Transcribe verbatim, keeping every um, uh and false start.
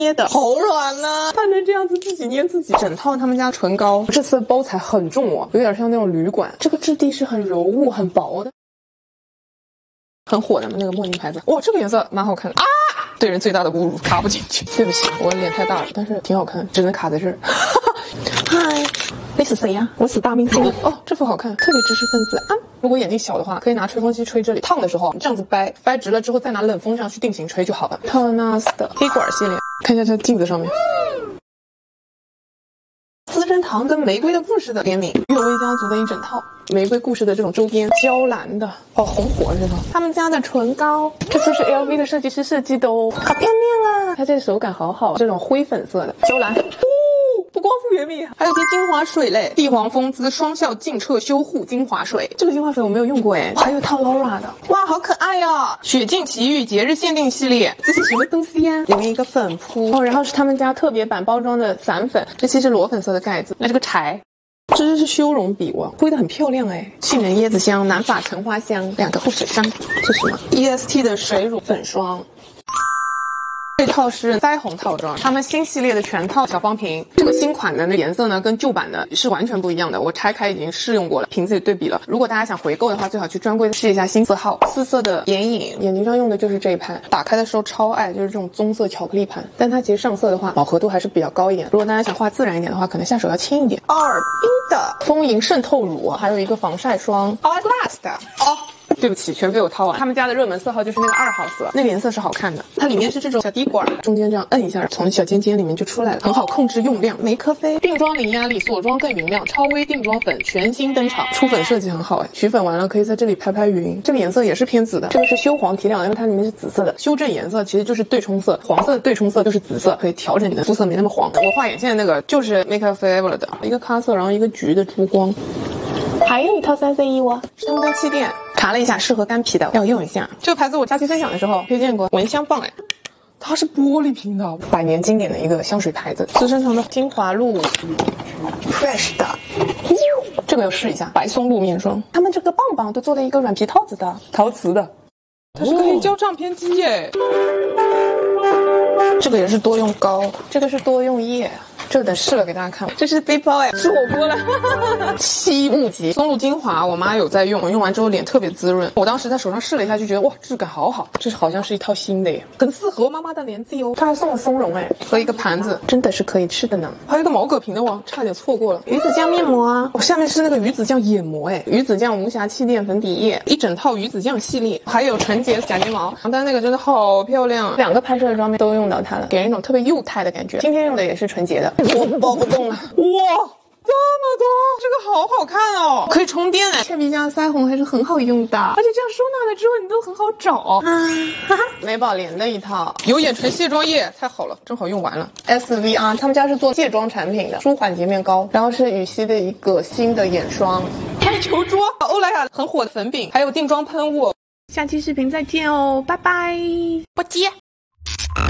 捏的好软呐、啊！它能这样子自己捏自己。整套他们家唇膏，这次的包材很重哦，有点像那种铝管。这个质地是很柔雾、很薄的，很火的那个莫宁牌子。哇，这个颜色蛮好看的啊！对人最大的侮辱，卡不进去。对不起，我脸太大了，但是挺好看，只能卡在这儿。嗨，你是谁呀、啊？我是大明星。哦，这幅好看，特别知识分子啊！如果眼睛小的话，可以拿吹风机吹这里，烫的时候这样子掰，掰直了之后再拿冷风这样去定型吹就好了。Thomas 的黑管系列，看一下它镜子上面。资生堂跟玫瑰的故事的联名，悦薇家族的一整套玫瑰故事的这种周边，娇蓝的哦，红火这种。他们家的唇膏，这次是 L V 的设计师设计的哦，好漂亮啊！它这个手感好好，这种灰粉色的娇蓝。不光复原味，还有瓶精华水嘞，帝皇风姿双效净澈修护精华水。这个精华水我没有用过哎，还有套 Laura 的，哇，好可爱呀、哦！雪境奇遇节日限定系列，这是什么东西呀？里面一个粉扑哦，然后是他们家特别版包装的散粉，这期是裸粉色的盖子。那这个柴，这是修容笔哇，挥得很漂亮哎。杏仁椰子香、南法橙花香，两个护手霜。这是什么 ？E S T 的水乳粉霜。这套是腮红套装，他们新系列的全套小方瓶。这个新款的那颜色呢，跟旧版的是完全不一样的。我拆开已经试用过了，瓶子里对比了。如果大家想回购的话，最好去专柜试一下新色号。四色的眼影，眼睛上用的就是这一盘，打开的时候超爱，就是这种棕色巧克力盘。但它其实上色的话，饱和度还是比较高一点。如果大家想画自然一点的话，可能下手要轻一点。奥尔滨的丰盈渗透乳，还有一个防晒霜 ，Hourglass 的哦。对不起，全被我掏完。他们家的热门色号就是那个二号色，那个颜色是好看的。它里面是这种小滴管，中间这样摁一下，从小尖尖里面就出来了，很好控制用量。玫咖啡定妆零压力，锁妆更匀亮，超微定妆粉全新登场，出粉设计很好哎，取粉完了可以在这里拍拍匀。这个颜色也是偏紫的，这个是修黄提亮，因为它里面是紫色的。修正颜色其实就是对冲色，黄色的对冲色就是紫色，可以调整你的肤色没那么黄。我画眼线的那个就是 Make Up Forever 的一个咖色，然后一个橘的珠光。还有一套三 C 衣窝，是他们家气垫，查了一下适合干皮的，要用一下。这个牌子我假期分享的时候推荐过，蚊香棒哎，它是玻璃瓶的，百年经典的一个香水牌子。资生堂的精华露 ，Fresh 的，这个要试一下。白松露面霜，他们这个棒棒都做了一个软皮套子的，陶瓷的，它是个黑胶唱片机耶。这个也是多用膏，这个是多用液。这个等试了给大家看，这是背包哎，吃火锅了。西木吉松露精华，我妈有在用，用完之后脸特别滋润。我当时在手上试了一下，就觉得哇，质感好好。这是好像是一套新的耶，很适合妈妈的年纪哦。她还送了松茸哎，和一个盘子，真的是可以吃的呢。还有一个毛戈瓶的哇，差点错过了。鱼子酱面膜啊，我、哦、下面是那个鱼子酱眼膜哎，鱼子酱无瑕气垫粉底液，一整套鱼子酱系列，还有纯洁假睫毛，但那个真的好漂亮，两个拍摄的妆面都用到它了，给人一种特别幼态的感觉。今天用的也是纯洁的。我抱不动了，哇，这么多，这个好好看哦，可以充电哎。倩皮家腮红还是很好用的，而且这样收纳了之后你都很好找。啊，哈哈，美宝莲的一套有眼唇卸妆液，太好了，正好用完了。S V R 他们家是做卸妆产品的，舒缓洁面膏，然后是羽西的一个新的眼霜，还有球桌，欧莱雅很火的粉饼，还有定妆喷雾。下期视频再见哦，拜拜，不接。